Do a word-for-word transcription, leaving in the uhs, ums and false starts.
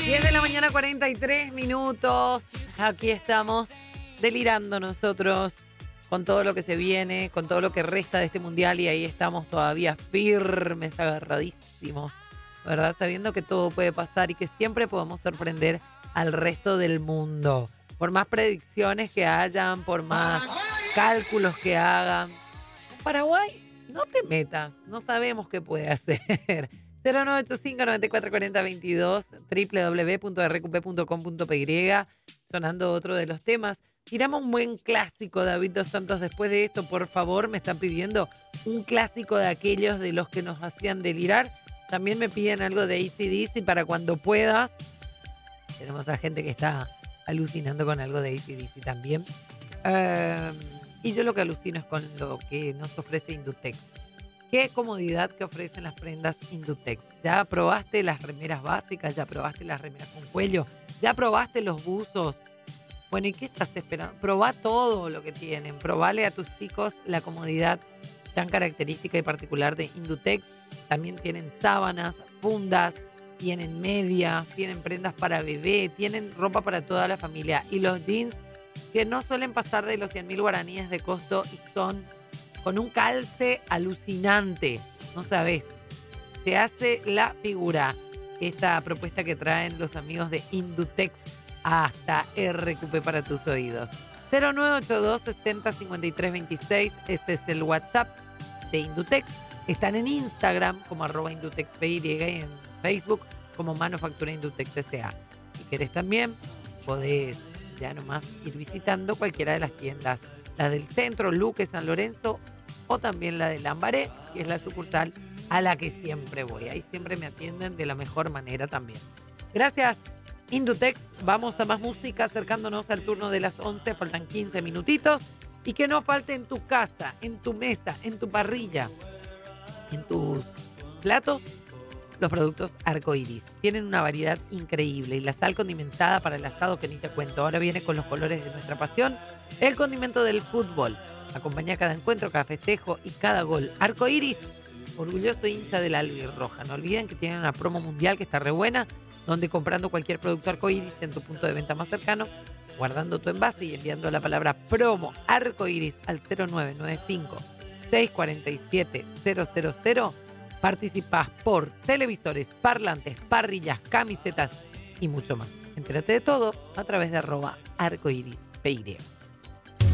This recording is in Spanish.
diez de la mañana, cuarenta y tres minutos. Aquí estamos delirando nosotros con todo lo que se viene, con todo lo que resta de este mundial, y ahí estamos todavía firmes, agarradísimos, ¿verdad? Sabiendo que todo puede pasar y que siempre podemos sorprender al resto del mundo. Por más predicciones que hayan, por más cálculos que hagan. Con Paraguay, no te metas, no sabemos qué puede hacer. cero nueve ocho cinco, nueve cuatro cuatro cero, veintidós, doble u doble u doble u punto r q p punto com punto p y, sonando otro de los temas. Tiramos un buen clásico, David Dos Santos, después de esto, por favor, me están pidiendo un clásico de aquellos de los que nos hacían delirar. También me piden algo de A C D C para cuando puedas. Tenemos a gente que está alucinando con algo de A C D C también. Uh, y yo lo que alucino es con lo que nos ofrece Indutex. Qué comodidad que ofrecen las prendas Indutex. ¿Ya probaste las remeras básicas? ¿Ya probaste las remeras con cuello? ¿Ya probaste los buzos? Bueno, ¿y qué estás esperando? Probá todo lo que tienen. Probale a tus chicos la comodidad tan característica y particular de Indutex. También tienen sábanas, fundas, tienen medias, tienen prendas para bebé, tienen ropa para toda la familia. Y los jeans que no suelen pasar de los cien mil guaraníes de costo y son con un calce alucinante, no sabes, te hace la figura esta propuesta que traen los amigos de Indutex hasta R Q P para tus oídos. cero nueve ocho dos, sesenta, cincuenta y tres veintiséis, este es el WhatsApp de Indutex. Están en Instagram como arroba IndutexPY y en Facebook como Manufactura Indutex S A. Si querés también, podés ya nomás ir visitando cualquiera de las tiendas, las del centro, Luque, San Lorenzo, o también la de Lambaré, que es la sucursal a la que siempre voy. Ahí siempre me atienden de la mejor manera también. Gracias, Indutex. Vamos a más música, acercándonos al turno de las once. Faltan quince minutitos. Y que no falte en tu casa, en tu mesa, en tu parrilla, en tus platos, los productos Arcoiris. Tienen una variedad increíble y la sal condimentada para el asado que ni te cuento. Ahora viene con los colores de nuestra pasión, el condimento del fútbol. Acompaña cada encuentro, cada festejo y cada gol. Arcoiris, orgulloso hincha del albirroja. No olviden que tienen una promo mundial que está re buena, donde comprando cualquier producto Arcoiris en tu punto de venta más cercano, guardando tu envase y enviando la palabra promo Arcoiris al cero nueve nueve cinco, seis cuatro siete, cero cero cero, participás por televisores, parlantes, parrillas, camisetas y mucho más. Entérate de todo a través de arroba arcoiris P Y.